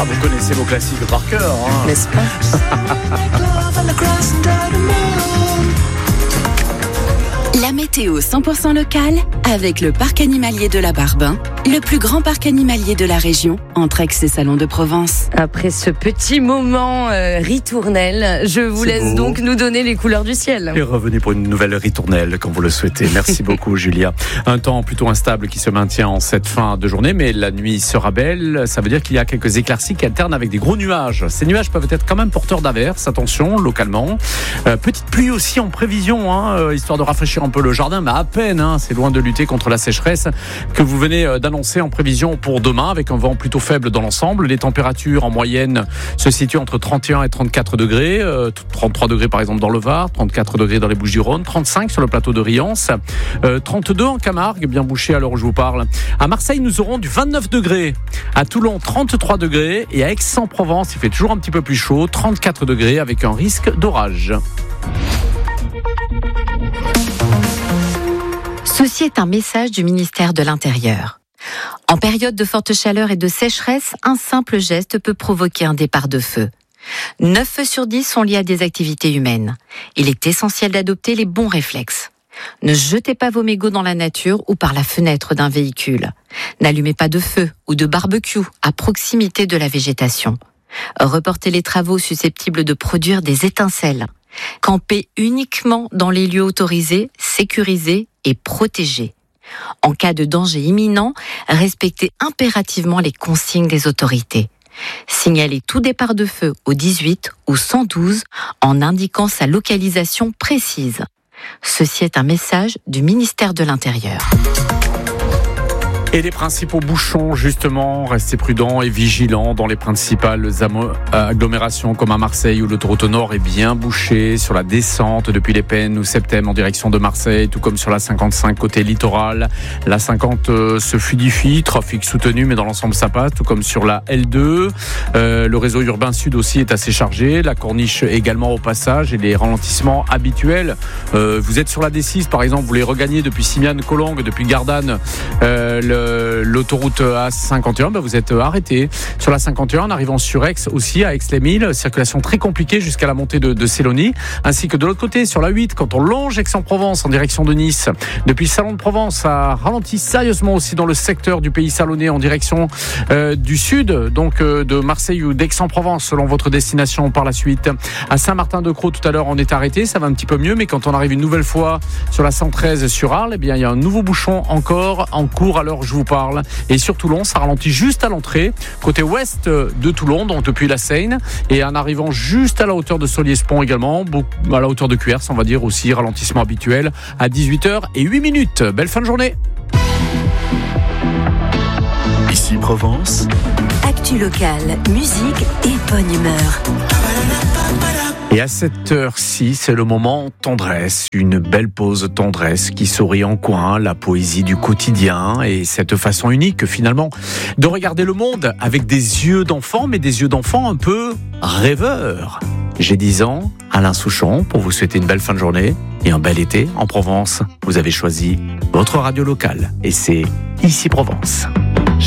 vous connaissez vos classiques par cœur, hein. N'est-ce pas? La météo 100% locale avec le parc animalier de la Barbin, le plus grand parc animalier de la région, entre Aix et Salon de Provence. Après ce petit moment ritournel, je vous laisse donc nous donner les couleurs du ciel. Et revenez pour une nouvelle ritournelle quand vous le souhaitez. Merci beaucoup Julia. Un temps plutôt instable qui se maintient en cette fin de journée, mais la nuit sera belle. Ça veut dire qu'il y a quelques éclaircies qui alternent avec des gros nuages. Ces nuages peuvent être quand même porteurs d'averses, attention, localement. Petite pluie aussi en prévision, histoire de rafraîchir un peu le jardin, mais à peine, c'est loin de lutter contre la sécheresse que vous venez d'annoncer en prévision pour demain, avec un vent plutôt faible dans l'ensemble. Les températures en moyenne se situent entre 31 et 34 degrés, 33 degrés par exemple dans le Var, 34 degrés dans les Bouches-du-Rhône, 35 sur le plateau de Riance, 32 en Camargue, bien bouché à l'heure où je vous parle. À Marseille, nous aurons du 29 degrés, à Toulon 33 degrés et à Aix-en-Provence, il fait toujours un petit peu plus chaud, 34 degrés avec un risque d'orage. Ceci est un message du ministère de l'Intérieur. En période de forte chaleur et de sécheresse, un simple geste peut provoquer un départ de feu. 9 feux sur 10 sont liés à des activités humaines. Il est essentiel d'adopter les bons réflexes. Ne jetez pas vos mégots dans la nature ou par la fenêtre d'un véhicule. N'allumez pas de feu ou de barbecue à proximité de la végétation. Reportez les travaux susceptibles de produire des étincelles. Campez uniquement dans les lieux autorisés, sécurisés et protégés. En cas de danger imminent, respectez impérativement les consignes des autorités. Signalez tout départ de feu au 18 ou 112 en indiquant sa localisation précise. Ceci est un message du ministère de l'Intérieur. Et les principaux bouchons, justement, restez prudents et vigilants dans les principales agglomérations comme à Marseille où l'autoroute nord est bien bouchée sur la descente depuis les Pennes ou Septem en direction de Marseille, tout comme sur la 55 côté littoral. La 50 se fluidifie, trafic soutenu, mais dans l'ensemble ça passe, tout comme sur la L2. Le réseau urbain sud aussi est assez chargé, la corniche également au passage et les ralentissements habituels. Vous êtes sur la D6 par exemple, vous les regagnez depuis Simiane-Collongue, depuis Gardanne, l'autoroute A51, vous êtes arrêté. Sur la 51, en arrivant sur Aix aussi, à Aix-les-Milles, circulation très compliquée jusqu'à la montée de Célonie, ainsi que de l'autre côté, sur la 8, quand on longe Aix-en-Provence en direction de Nice. Depuis le Salon de Provence, ça ralentit sérieusement aussi dans le secteur du pays salonnais en direction du sud, donc de Marseille ou d'Aix-en-Provence, selon votre destination par la suite. À Saint-Martin-de-Crau, tout à l'heure, on est arrêté, ça va un petit peu mieux, mais quand on arrive une nouvelle fois sur la 113 sur Arles, il y a un nouveau bouchon encore en cours à l'heure où je vous parle. Et sur Toulon, ça ralentit juste à l'entrée, côté ouest de Toulon, donc depuis la Seine, et en arrivant juste à la hauteur de Solliès-Pont également, à la hauteur de Cuers, on va dire aussi, ralentissement habituel à 18h08. Belle fin de journée. Ici Provence. Actu locale, musique et bonne humeur. Et à cette heure-ci, c'est le moment tendresse, une belle pause tendresse qui sourit en coin, la poésie du quotidien et cette façon unique finalement de regarder le monde avec des yeux d'enfant, mais des yeux d'enfant un peu rêveurs. J'ai 10 ans, Alain Souchon, pour vous souhaiter une belle fin de journée et un bel été en Provence. Vous avez choisi votre radio locale et c'est Ici Provence.